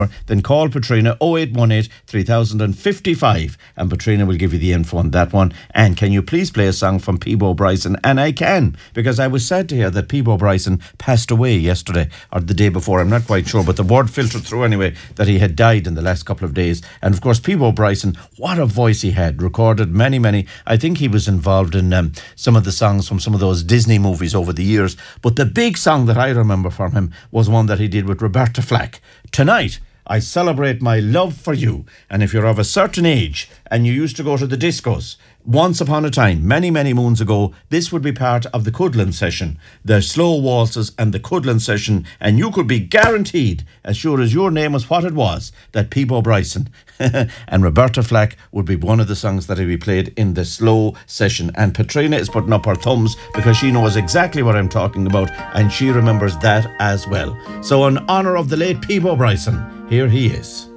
then call Patrina 0818 3055 and Patrina will give you the info on that one. And can you please play a song from Peabo Bryson? And I can, because I was sad to hear that Peabo Bryson passed away yesterday or the day before, I'm not quite sure, but the word filtered through anyway that he had died in the last couple of days. And of course Peabo Bryson, what a voice he had, recorded many, I think he was involved in some of the songs from some of those Disney movies over the years, but the big song that I remember from him was one that he did with Roberta Flack. Tonight I celebrate my love for you. And if you're of a certain age and you used to go to the discos, once upon a time, many moons ago, this would be part of the Cuddlin' session, the slow waltzes and the Cuddlin' session, and you could be guaranteed, as sure as your name was what it was, that Peabo Bryson and Roberta Flack would be one of the songs that would be played in the slow session. And Patrina is putting up her thumbs because she knows exactly what I'm talking about, and she remembers that as well. So in honour of the late Peabo Bryson, here he is.